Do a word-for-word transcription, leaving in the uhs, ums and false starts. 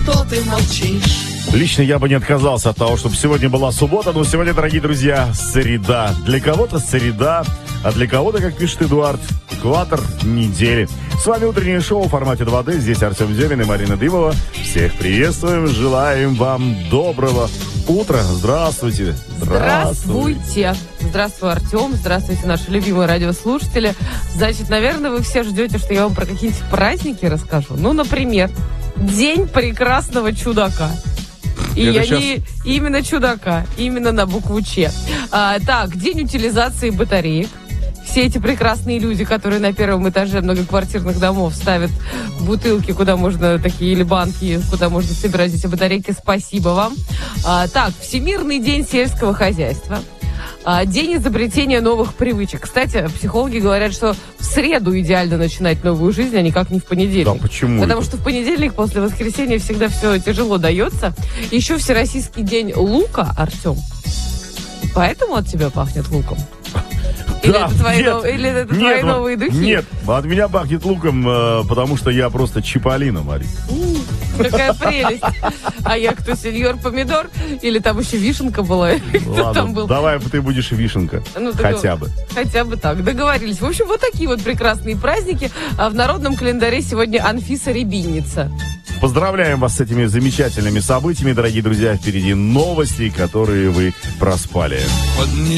что ты молчишь? Лично я бы не отказался от того, чтобы сегодня была суббота, но сегодня, дорогие друзья, среда. Для кого-то среда, а для кого-то, как пишет Эдуард, экватор недели. С вами утреннее шоу в формате два дэ. Здесь Артем Демин и Марина Дымова. Всех приветствуем, желаем вам доброго утра. Здравствуйте. Здравствуйте. Здравствуй, Артем. Здравствуйте, наши любимые радиослушатели. Значит, наверное, вы все ждете, что я вам про какие-нибудь праздники расскажу. Ну, например, День прекрасного чудака. И Это я сейчас... не именно чудака, именно на букву Ч. А, так, день утилизации батареек. Все эти прекрасные люди, которые на первом этаже многоквартирных домов ставят бутылки, куда можно такие, или банки, куда можно собирать эти батарейки, спасибо вам. А, так, Всемирный день сельского хозяйства. А, день изобретения новых привычек. Кстати, психологи говорят, что в среду идеально начинать новую жизнь, а никак не в понедельник. Да, почему? Потому это? что в понедельник после воскресенья всегда все тяжело дается. Еще Всероссийский день лука, Артем. Поэтому от тебя пахнет луком? Или Да, это твои, нет, нов... Или это нет, твои вот, новые духи? Нет, от меня пахнет луком, э, потому что я просто Чиполлино, Марин. Какая прелесть. А я кто, сеньор помидор? Или там еще вишенка была? Ладно, там был? давай ты будешь вишенка. Ну, хотя бы. Хотя бы так, договорились. В общем, вот такие вот прекрасные праздники. А в народном календаре сегодня Анфиса Рябинница. Поздравляем вас с этими замечательными событиями, дорогие друзья. Впереди новости, которые вы проспали.